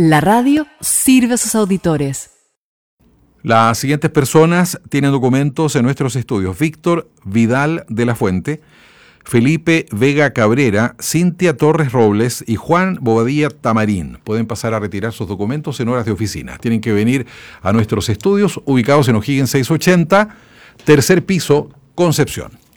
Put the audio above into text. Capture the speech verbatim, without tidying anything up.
La radio sirve a sus auditores. Las siguientes personas tienen documentos en nuestros estudios: Víctor Vidal de la Fuente, Felipe Vega Cabrera, Cintia Torres Robles y Juan Bobadilla Tamarín. Pueden pasar a retirar sus documentos en horas de oficina. Tienen que venir a nuestros estudios ubicados en O'Higgins seiscientos ochenta, tercer piso, Concepción.